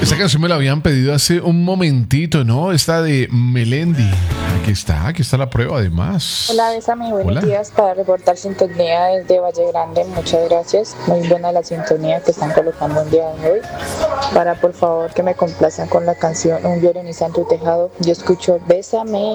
Esta canción me la habían pedido hace un momentito, ¿no? Esta de Melendi. Aquí está la prueba además. Hola, Bésame, buenos Hola. días para reportar sintonía desde Valle Grande. Muchas gracias. Muy buena la sintonía que están colocando un día de hoy. Para por favor que me complazcan con la canción Un violinista en tu tejado. Yo escucho Bésame.